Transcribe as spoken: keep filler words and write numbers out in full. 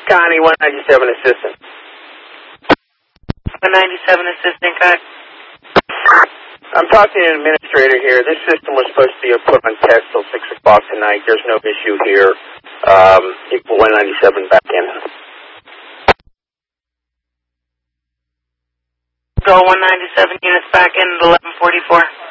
Connie, one ninety-seven assistant. one ninety-seven assistant, Connie. I'm talking to an administrator here. This system was supposed to be put on test till six o'clock tonight. There's no issue here. Um, you put one ninety-seven back in. Go one ninety-seven units back in at eleven forty-four.